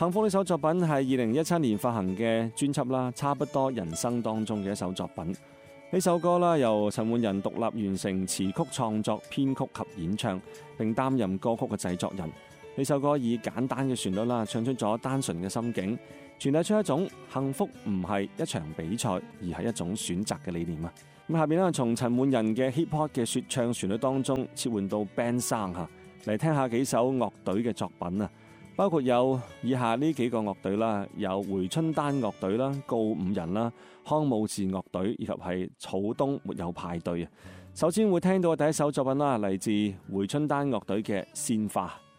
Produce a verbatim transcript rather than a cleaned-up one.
幸福呢首作品係二零一七年發行嘅專輯啦，差不多人生當中嘅一首作品。呢首歌啦，由陳奐仁獨立完成詞曲創作、編曲及演唱，並擔任歌曲嘅製作人。呢首歌以簡單嘅旋律啦，唱出咗單純嘅心境，傳遞出一種幸福唔係一場比賽，而係一種選擇嘅理念啊！咁下邊咧，從陳奐仁嘅 hip hop 嘅說唱旋律當中切換到 band sound 吓，嚟聽下幾首樂隊嘅作品啊！包括有以下呢幾個樂隊啦，有回春丹樂隊啦、告五人啦、康武士樂隊以及係草東沒有派對啊！首先會聽到嘅第一首作品啦，嚟自回春丹樂隊嘅鮮花。